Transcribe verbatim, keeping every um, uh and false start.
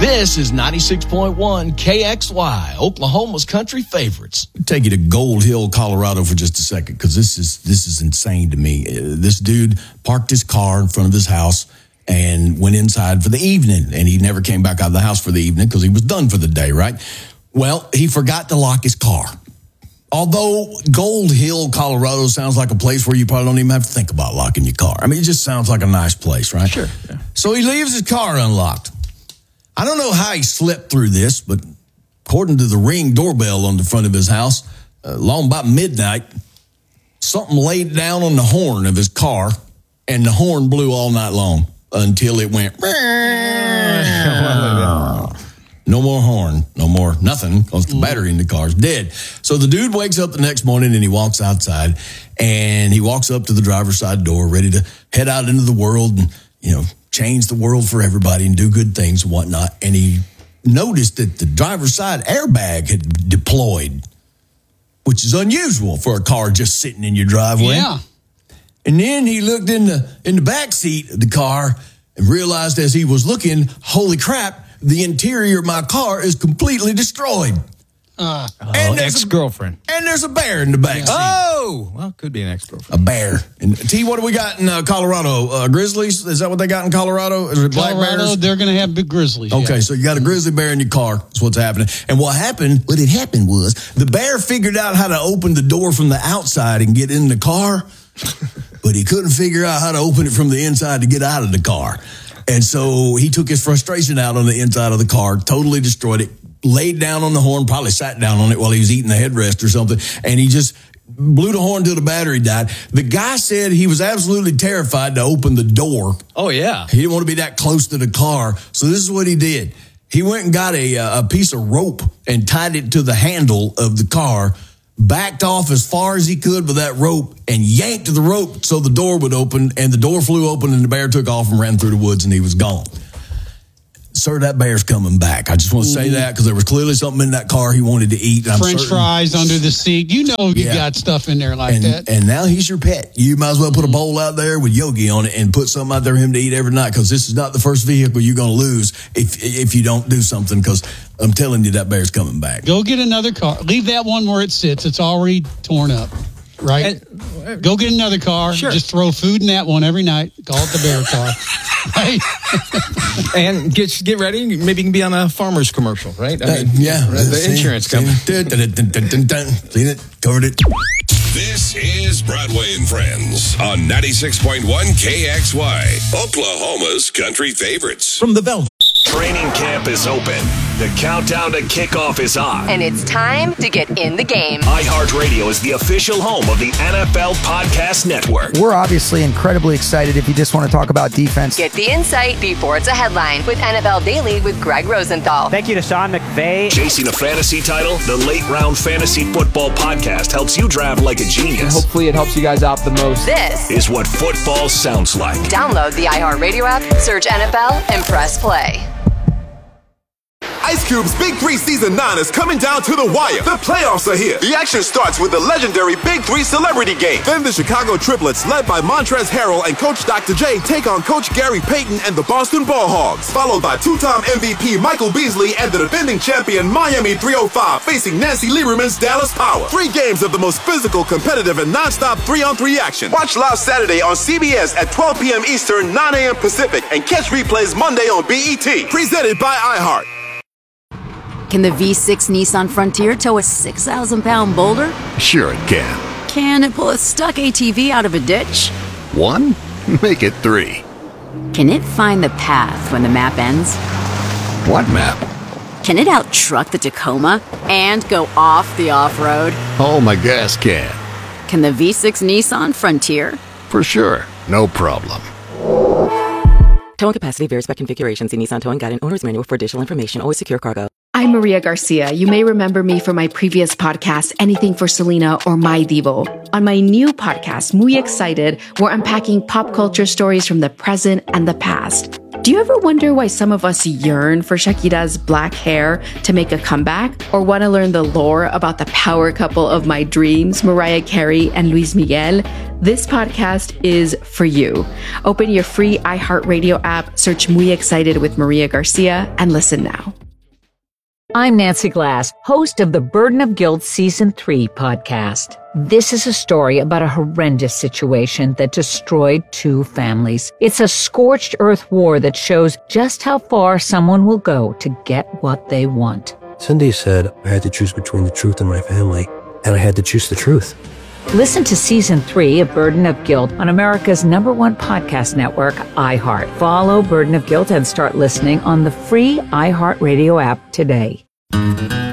This is ninety-six point one K X Y, Oklahoma's country favorites. Take you to Gold Hill, Colorado for just a second, because this is this is insane to me. Uh, this dude parked his car in front of his house and went inside for the evening, and he never came back out of the house for the evening because he was done for the day, right? Well, he forgot to lock his car. Although Gold Hill, Colorado sounds like a place where you probably don't even have to think about locking your car. I mean, it just sounds like a nice place, right? Sure. Yeah. So he leaves his car unlocked. I don't know how he slept through this, but according to the Ring doorbell on the front of his house, uh, long about midnight, something laid down on the horn of his car, and the horn blew all night long until it went. No more horn, no more nothing, because the battery in the car is dead. So the dude wakes up the next morning and he walks outside, and he walks up to the driver's side door, ready to head out into the world and, you know, change the world for everybody and do good things and whatnot. And he noticed that the driver's side airbag had deployed, which is unusual for a car just sitting in your driveway. Yeah. And then he looked in the in the back seat of the car and realized as he was looking, holy crap, the interior of my car is completely destroyed. Uh, Oh, And there's a- ex-girlfriend. And there's a bear in the back seat. Oh, well, could be an ex-girlfriend. A bear. And T, what do we got in uh, Colorado? Uh, grizzlies? Is that what they got in Colorado? Is it black Colorado, bears? they're going to have big grizzlies. Okay, yeah. so you got a grizzly bear in your car. That's what's happening. And what happened, what had happened was the bear figured out how to open the door from the outside and get in the car, but he couldn't figure out how to open it from the inside to get out of the car. And so he took his frustration out on the inside of the car, totally destroyed it, laid down on the horn, probably sat down on it while he was eating the headrest or something, and he just blew the horn till the battery died. The guy said he was absolutely terrified to open the door. Oh, yeah. He didn't want to be that close to the car. So this is what he did. He went and got a, a piece of rope and tied it to the handle of the car, backed off as far as he could with that rope, and yanked the rope so the door would open, and the door flew open, and the bear took off and ran through the woods, and he was gone. Sir, that bear's coming back. I just want to say that because there was clearly something in that car he wanted to eat. And I'm French certain, fries under the seat. You know you Yeah. got stuff in there like and, that. and now he's your pet. You might as well put a bowl out there with Yogi on it and put something out there for him to eat every night, because this is not the first vehicle you're going to lose if if you don't do something, because I'm telling you, that bear's coming back. Go get another car. Leave that one where it sits. It's already torn up, right? And- Go get another car. Sure. Just throw food in that one every night. Call it the bear car. Right? And get get ready. Maybe you can be on a farmer's commercial, right? I Uh, yeah. The See- insurance see- company. dun, dun, dun, dun, dun, dun. Seen it? Covered it. This is Broadway and Friends on ninety-six point one K X Y, Oklahoma's country favorites. From the Velvet. Training camp is open. The countdown to kickoff is on. And it's time to get in the game. iHeartRadio is the official home of the N F L Podcast Network. We're obviously incredibly excited if you just want to talk about defense. Get the insight before it's a headline with N F L Daily with Greg Rosenthal. Thank you to Sean McVay. Chasing a fantasy title, the Late Round Fantasy Football Podcast helps you draft like a genius. Hopefully it helps you guys out the most. This Is what football sounds like. Download the iHeartRadio app, search N F L, and press play. Ice Cube's Big Three Season nine is coming down to the wire. The playoffs are here. The action starts with the legendary Big Three Celebrity Game. Then the Chicago Triplets, led by Montrezl Harrell and Coach Doctor J, take on Coach Gary Payton and the Boston Ball Hogs. Followed by two-time M V P Michael Beasley and the defending champion Miami three oh five facing Nancy Lieberman's Dallas Power. Three games of the most physical, competitive, and non-stop three-on-three action. Watch live Saturday on C B S at twelve p.m. Eastern, nine a.m. Pacific, and catch replays Monday on B E T. Presented by iHeart. Can the V six Nissan Frontier tow a six thousand pound boulder? Sure it can. Can it pull a stuck A T V out of a ditch? One? Make it three. Can it find the path when the map ends? What map? Can it out-truck the Tacoma and go off the off-road? Oh, my gas can. Can the V six Nissan Frontier? For sure. No problem. Towing capacity varies by configuration. See Nissan Towing Guide and Owner's Manual for additional information. Always secure cargo. I'm Maria Garcia. You may remember me from my previous podcast, Anything for Selena or My Divo. On my new podcast, Muy Excited, we're unpacking pop culture stories from the present and the past. Do you ever wonder why some of us yearn for Shakira's black hair to make a comeback? Or want to learn the lore about the power couple of my dreams, Mariah Carey and Luis Miguel? This podcast is for you. Open your free iHeartRadio app, search Muy Excited with Maria Garcia, and listen now. I'm Nancy Glass, host of the Burden of Guilt Season three podcast. This is a story about a horrendous situation that destroyed two families. It's a scorched earth war that shows just how far someone will go to get what they want. Cindy said I had to choose between the truth and my family, and I had to choose the truth. Listen to Season three of Burden of Guilt on America's number one podcast network, iHeart. Follow Burden of Guilt and start listening on the free iHeartRadio app today.